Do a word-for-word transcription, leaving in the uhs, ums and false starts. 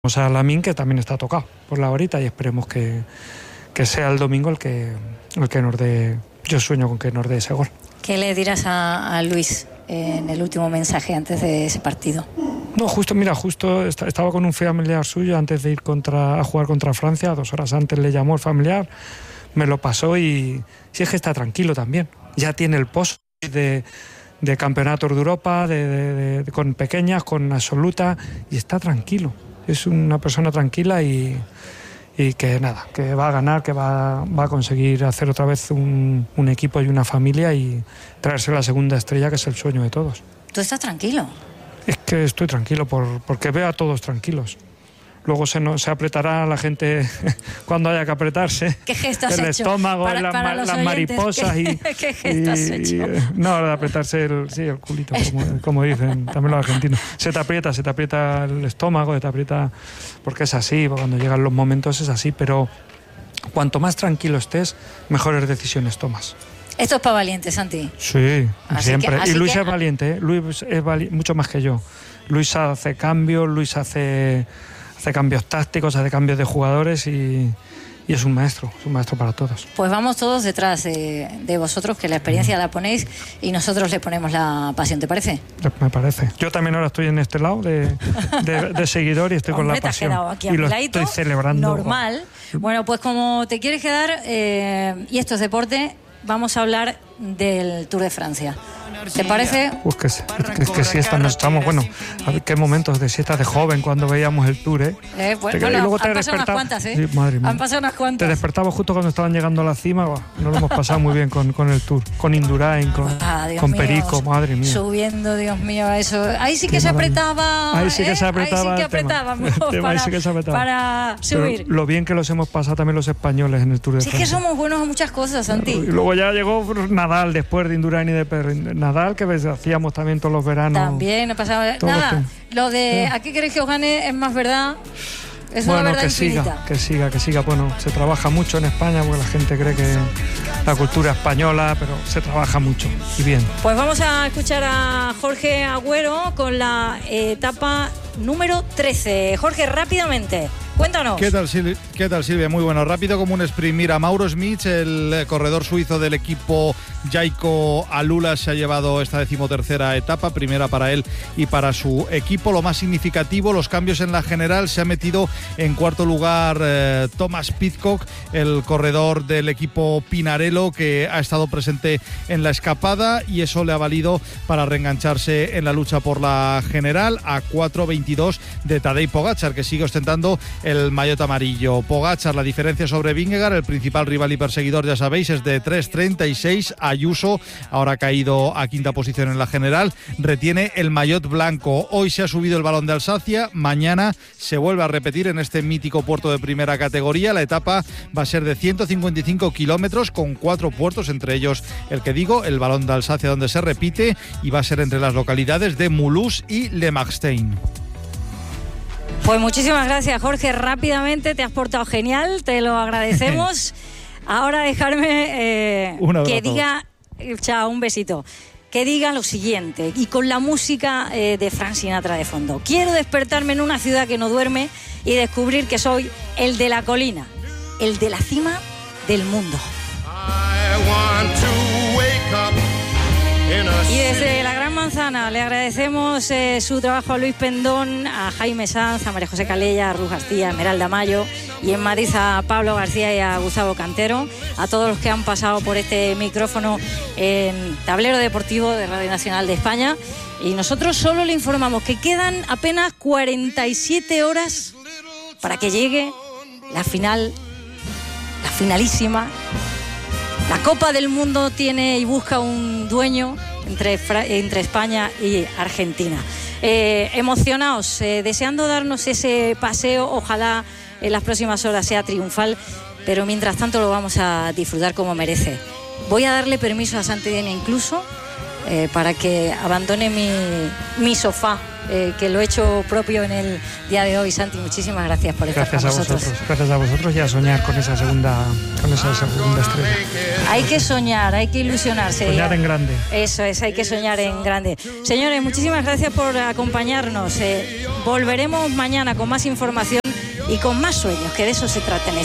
Vamos a Lamine, que también está tocado por la horita, y esperemos que, que sea el domingo el que, el que nos dé. Yo sueño con que nos dé ese gol. ¿Qué le dirás a, a Luis en el último mensaje antes de ese partido? No, justo, mira, justo estaba con un familiar suyo antes de ir contra, a jugar contra Francia. Dos horas antes le llamó el familiar, me lo pasó, y sí, es que está tranquilo también. Ya tiene el post de, de campeonatos de Europa, de, de, de, de, con pequeñas, con absoluta, y está tranquilo. Es una persona tranquila y, y que nada, que va a ganar, que va, va a conseguir hacer otra vez un, un equipo y una familia y traerse la segunda estrella, que es el sueño de todos. ¿Tú estás tranquilo? Es que estoy tranquilo por, porque veo a todos tranquilos. Luego se, no, se apretará la gente cuando haya que apretarse. ¿Qué gesto has el hecho? estómago, para, la, para las oyentes, mariposas. ¿qué, y, ¿Qué gesto has y, hecho? No, de apretarse el, sí, el culito, como, como dicen también los argentinos. Se te aprieta, se te aprieta el estómago, se te aprieta, porque es así, cuando llegan los momentos es así, pero cuanto más tranquilo estés, mejores decisiones tomas. Esto es para valientes, Santi. Sí, así siempre. Que, y Luis que... es valiente, ¿eh? Luis es vali- mucho más que yo. Luis hace cambios, Luis hace... hace cambios tácticos, hace cambios de jugadores y, y es un maestro, es un maestro para todos. Pues vamos todos detrás de, de vosotros, que la experiencia la ponéis y nosotros le ponemos la pasión, ¿te parece? Me parece. Yo también ahora estoy en este lado de, de, de seguidor y estoy Hombre, con la te has pasión. quedado aquí a y lo ladito, estoy celebrando. Normal. Bueno, pues como te quieres quedar, eh, y esto es deporte, vamos a hablar del Tour de Francia. ¿Te parece? Pues que, que, que, que siesta no estamos, bueno, a ver qué momentos de siesta de joven cuando veíamos el Tour, ¿eh? eh pues, te, bueno, y luego te han pasado unas despertaba, cuantas, ¿eh? Sí, madre mía. Han pasado unas cuantas. Te despertabas justo cuando estaban llegando a la cima, bah, nos lo hemos pasado muy bien con, con el Tour, con Indurain, con, ah, con mío, Perico, madre mía. Subiendo, Dios mío, eso. Ahí sí que qué se maravilla. apretaba. Ahí sí que ¿eh? se apretaba. Ahí sí que apretábamos para, sí que se apretaba. para subir. Pero lo bien que los hemos pasado también los españoles en el Tour de sí, Francia. Sí, es que somos buenos en muchas cosas, Santi. Y luego ya llegó Nadal después de Indurain y de Perrin. Nadal, que hacíamos también todos los veranos. También, no pasaba nada. Lo de ¿a qué queréis que os gane? Es más verdad. Es bueno, una verdad que infinita. siga, que siga, que siga. Bueno, se trabaja mucho en España porque la gente cree que la cultura española, pero se trabaja mucho y bien. Pues vamos a escuchar a Jorge Agüero con la etapa número trece. Jorge, rápidamente. Cuéntanos. ¿Qué tal, Sil- ¿Qué tal, Silvia? Muy bueno. Rápido como un sprint. Mira, Mauro Schmitz, el corredor suizo del equipo Jayco Alula, se ha llevado esta decimotercera etapa, primera para él y para su equipo. Lo más significativo, los cambios en la general. Se ha metido en cuarto lugar eh, Thomas Pidcock, el corredor del equipo Pinarello, que ha estado presente en la escapada, y eso le ha valido para reengancharse en la lucha por la general a cuatro veintidós de Tadej Pogačar, que sigue ostentando el maillot amarillo. Pogačar, la diferencia sobre Vingegaard, el principal rival y perseguidor, ya sabéis, es de tres treinta y seis. Ayuso, ahora ha caído a quinta posición en la general, retiene el maillot blanco. Hoy se ha subido el Balón de Alsacia, mañana se vuelve a repetir en este mítico puerto de primera categoría. La etapa va a ser de ciento cincuenta y cinco kilómetros con cuatro puertos, entre ellos el que digo, el Balón de Alsacia, donde se repite, y va a ser entre las localidades de Mulhouse y Le Marstein. Pues muchísimas gracias, Jorge. Rápidamente te has portado genial, te lo agradecemos. Ahora dejarme eh, que diga, chao, un besito, que diga lo siguiente, y con la música eh, de Frank Sinatra de fondo. Quiero despertarme en una ciudad que no duerme y descubrir que soy el de la colina, el de la cima del mundo. Y desde la Gran Manzana le agradecemos eh, su trabajo a Luis Pendón, a Jaime Sanz, a María José Calella, a Ruth García, a Esmeralda Mayo, y en Madrid a Pablo García y a Gustavo Cantero, a todos los que han pasado por este micrófono en Tablero Deportivo de Radio Nacional de España. Y nosotros solo le informamos que quedan apenas cuarenta y siete horas para que llegue la final, la finalísima. La Copa del Mundo tiene y busca un dueño entre, entre España y Argentina. Eh, emocionados, eh, deseando darnos ese paseo, ojalá en las próximas horas sea triunfal, pero mientras tanto lo vamos a disfrutar como merece. Voy a darle permiso a Santi Denia incluso eh, para que abandone mi, mi sofá, eh, que lo he hecho propio en el día de hoy. Santi, muchísimas gracias por estar gracias con a nosotros. vosotros, gracias a vosotros y a soñar con esa segunda, con esa segunda estrella. Hay que soñar, hay que ilusionarse. Soñar en grande. Eso es, hay que soñar en grande. Señores, muchísimas gracias por acompañarnos. Eh, volveremos mañana con más información y con más sueños, que de eso se trata en